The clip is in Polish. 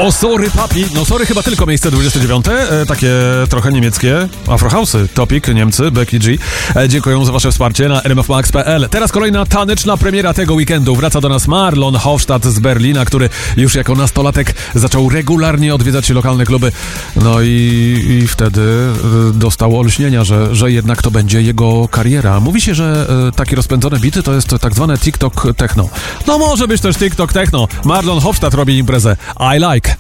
O, sorry papi, no sorry chyba tylko miejsce 29, takie trochę niemieckie, Afrohausy, Topic, Niemcy, Becky G. Dziękuję za wasze wsparcie na rmfmax.pl. Teraz kolejna taneczna premiera tego weekendu. Wraca do nas Marlon Hofstadt z Berlina, który już jako nastolatek zaczął regularnie odwiedzać lokalne kluby. No i wtedy dostał olśnienia, że jednak to będzie jego kariera. Mówi się, że takie rozpędzone bity to jest tak zwane TikTok techno. No może być też TikTok techno. Marlon Hofstadt robi imprezę. I like.